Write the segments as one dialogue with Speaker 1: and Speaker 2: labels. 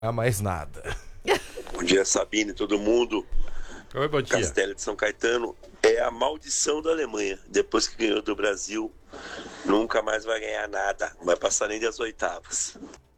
Speaker 1: Há mais nada.
Speaker 2: Bom dia, Sabine, todo mundo.
Speaker 3: Oi, bom dia.
Speaker 2: Castelo de São Caetano. É a maldição da Alemanha. Depois que ganhou do Brasil, nunca mais vai ganhar nada. Não vai passar nem das oitavas.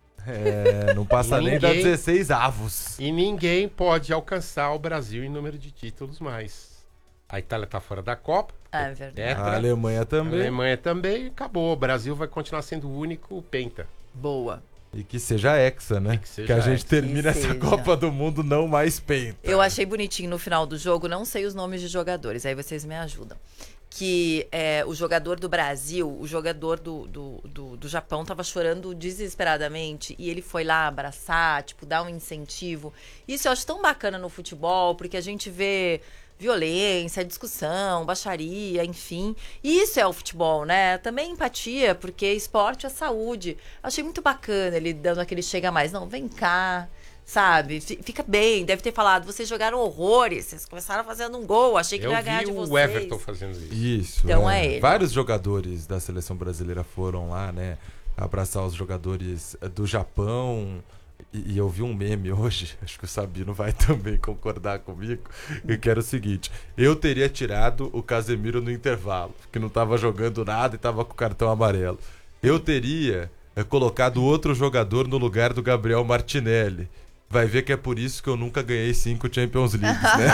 Speaker 1: Não passa nem das 16 avos.
Speaker 3: E ninguém pode alcançar o Brasil em número de títulos mais. A Itália tá fora da Copa.
Speaker 4: É verdade.
Speaker 1: A Alemanha também.
Speaker 3: A Alemanha também. Acabou. O Brasil vai continuar sendo o único penta.
Speaker 4: Boa.
Speaker 1: E que seja hexa, né? Que a gente termine essa Copa do Mundo não mais penta.
Speaker 4: Eu achei bonitinho no final do jogo, não sei os nomes de jogadores, aí vocês me ajudam. Que o jogador do Brasil, o jogador do Japão tava chorando desesperadamente e ele foi lá abraçar, tipo, dar um incentivo. Isso eu acho tão bacana no futebol, porque a gente vê violência, discussão, baixaria, enfim. E isso é o futebol, né? Também empatia, porque esporte é saúde. Achei muito bacana ele dando aquele chega mais. Não, vem cá, sabe? Fica bem. Deve ter falado, vocês jogaram horrores, vocês começaram fazendo um gol, achei que não ia ganhar de vocês.
Speaker 3: O Everton fazendo isso.
Speaker 1: Isso,
Speaker 4: então é ele.
Speaker 1: Vários jogadores da seleção brasileira foram lá, né? Abraçar os jogadores do Japão. E eu vi um meme hoje, acho que o Sabino vai também concordar comigo, que era o seguinte: eu teria tirado o Casemiro no intervalo, que não estava jogando nada e estava com o cartão amarelo. Eu teria colocado outro jogador no lugar do Gabriel Martinelli. Vai ver que é por isso que eu nunca ganhei 5 Champions Leagues, né?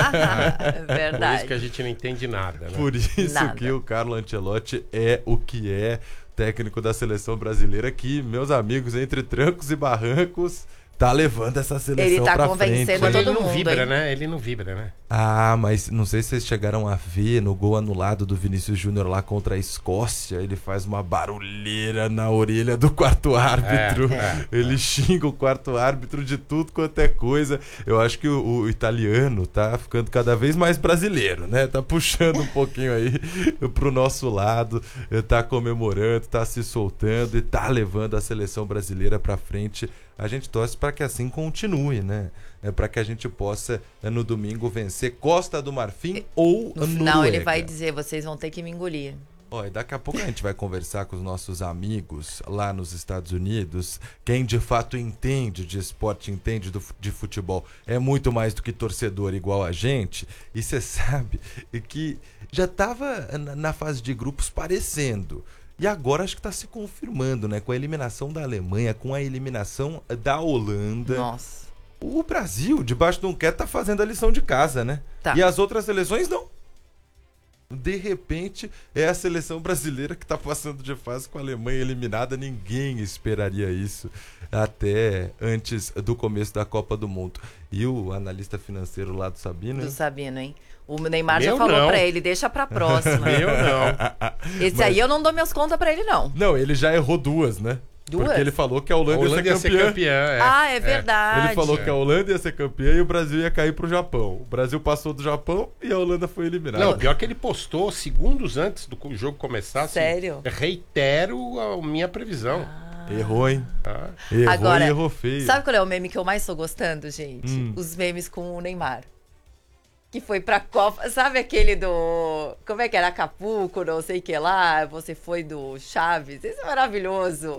Speaker 4: É verdade.
Speaker 3: Por isso que a gente não entende nada, né?
Speaker 1: Por isso que o Carlo Ancelotti é o que é, técnico da seleção brasileira, que, meus amigos, entre trancos e barrancos, tá levando essa seleção pra frente.
Speaker 4: Ele tá convencendo todo
Speaker 3: Ele não
Speaker 4: mundo,
Speaker 3: vibra,
Speaker 4: hein?
Speaker 3: né? Ele não vibra, né?
Speaker 1: Ah, mas não sei se vocês chegaram a ver no gol anulado do Vinícius Júnior lá contra a Escócia. Ele faz uma barulheira na orelha do quarto árbitro. Ele xinga o quarto árbitro de tudo quanto é coisa. Eu acho que o italiano tá ficando cada vez mais brasileiro, né? Tá puxando um pouquinho aí pro nosso lado, tá comemorando, tá se soltando e tá levando a seleção brasileira pra frente. A gente torce para que assim continue, né? Para que a gente possa, no domingo, vencer Costa do Marfim ou
Speaker 4: no final
Speaker 1: Noruega.
Speaker 4: ele vai dizer, vocês vão ter que me engolir.
Speaker 1: E daqui a pouco a gente vai conversar com os nossos amigos lá nos Estados Unidos. Quem de fato entende de esporte, entende de futebol, é muito mais do que torcedor igual a gente. E você sabe que já estava na fase de grupos parecendo. E agora acho que está se confirmando, né? Com a eliminação da Alemanha, com a eliminação da Holanda.
Speaker 4: Nossa.
Speaker 1: O Brasil, debaixo de um quer, tá fazendo a lição de casa, né?
Speaker 4: Tá.
Speaker 1: E as outras seleções não. De repente, é a seleção brasileira que tá passando de fase com a Alemanha eliminada. Ninguém esperaria isso até antes do começo da Copa do Mundo. E o analista financeiro lá do Sabino...
Speaker 4: Do Sabino, hein? O Neymar já falou pra ele, deixa pra próxima.
Speaker 3: Eu não.
Speaker 4: Esse aí eu não dou minhas contas pra ele, não.
Speaker 1: Não, ele já errou duas, né?
Speaker 4: Duas?
Speaker 1: Porque ele falou que a Holanda ia ser campeã.
Speaker 4: Ah, é verdade.
Speaker 1: Ele falou que a Holanda ia ser campeã e o Brasil ia cair pro Japão. O Brasil passou do Japão e a Holanda foi eliminada.
Speaker 3: Não, pior que ele postou segundos antes do jogo começar.
Speaker 4: Sério?
Speaker 3: Assim, reitero a minha previsão.
Speaker 1: Errou, hein? Errou.
Speaker 4: Agora,
Speaker 1: e errou feio.
Speaker 4: Sabe qual é o meme que eu mais tô gostando, gente? Os memes com o Neymar. Que foi pra Copa. Sabe aquele do... Como é que era? Acapulco, não sei o que lá. Você foi do Chaves. Isso é maravilhoso.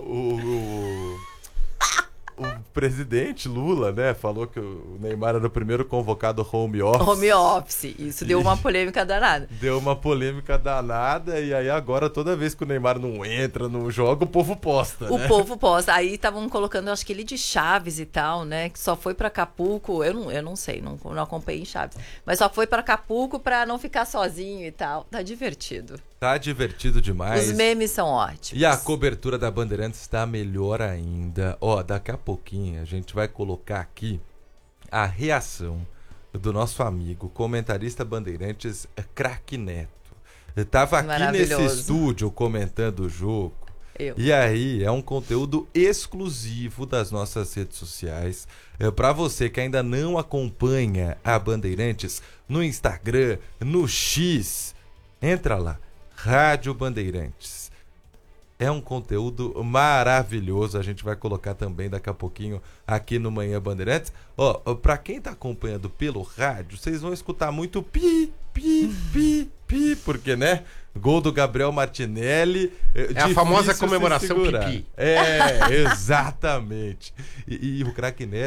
Speaker 1: O presidente Lula, né, falou que o Neymar era o primeiro convocado home office.
Speaker 4: Home office. Isso deu uma polêmica danada.
Speaker 1: Deu uma polêmica danada e aí agora toda vez que o Neymar não entra, não joga, o povo posta, né?
Speaker 4: O povo posta. Aí estavam colocando, acho que ele de Chaves e tal, né? Que só foi pra Acapulco. Eu não sei, não acompanhei Chaves. Mas só foi pra Acapulco pra não ficar sozinho e tal. Tá divertido.
Speaker 1: Tá divertido demais.
Speaker 4: Os memes são ótimos.
Speaker 1: E a cobertura da Bandeirantes está melhor ainda. Daqui a pouquinho a gente vai colocar aqui a reação do nosso amigo, comentarista Bandeirantes, Craque Neto. Tava aqui nesse estúdio comentando o jogo. E aí é um conteúdo exclusivo das nossas redes sociais. Para você que ainda não acompanha a Bandeirantes no Instagram, no X, entra lá. Rádio Bandeirantes. É um conteúdo maravilhoso. A gente vai colocar também daqui a pouquinho aqui no Manhã Bandeirantes. Pra quem tá acompanhando pelo rádio, vocês vão escutar muito pi, pi, pi, pi, porque, né? Gol do Gabriel Martinelli.
Speaker 3: É a famosa
Speaker 1: difícil se
Speaker 3: comemoração
Speaker 1: segurar.
Speaker 3: pipi.
Speaker 1: É, exatamente. E o craque Neto